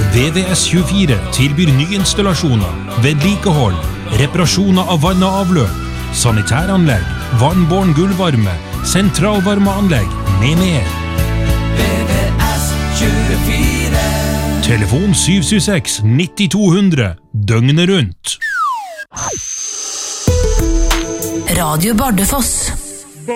VVS24 tilbyr nyinstallasjoner, vedlikehold, reparasjoner av vann og avløp, sanitæranlegg, vannbåren gulvvarme, sentralvarmeanlegg med mer. VVS24. Telefon 776 9200, døgnet rundt. Radio Bardufoss.